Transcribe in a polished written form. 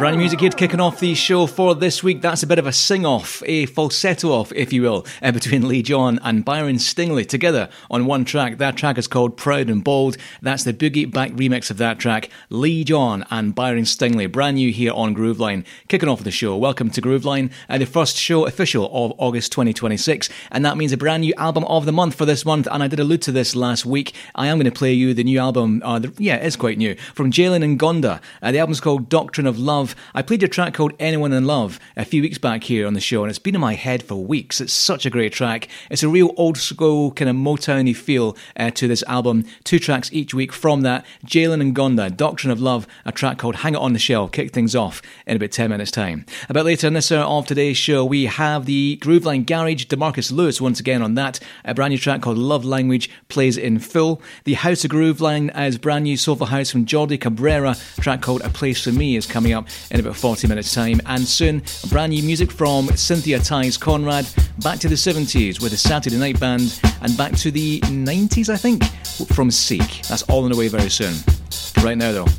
Brand new music here kicking off the show for this week. That's a bit of a sing-off, a falsetto-off, if you will, between Lee John and Byron Stingley together on one track. That track is called Proud and Bold. That's the Boogie Back remix of that track. Lee John and Byron Stingley, brand new here on Grooveline. Kicking off the show. Welcome to Grooveline, the first show official of August 2026, and that means a brand new album of the month for this month, and I did allude to this last week. I am going to play you the new album, it is quite new, from Jalen and Gonda. The album's called Doctrine of Love. I played your track called Anyone in Love a few weeks back here on the show, and it's been in my head for weeks. It's such a great track. It's a real old school kind of Motowny feel to this album. 2 tracks each week from that. Jalen and Gonda, Doctrine of Love, a track called Hang It On The Shelf. Kick things off in about 10 minutes time. A bit later in this hour of today's show, we have the Grooveline Garage, DeMarcus Lewis once again on that. A brand new track called Love Language plays in full. The House of Grooveline is brand new soulful house from Jordi Cabrera. A track called A Place For Me is coming up in about 40 minutes time, and soon brand new music from Cynthia Ties Conrad, back to the 70s with the Saturday Night Band, and back to the 90s I think from Seek. That's all on the way very soon. Right now though,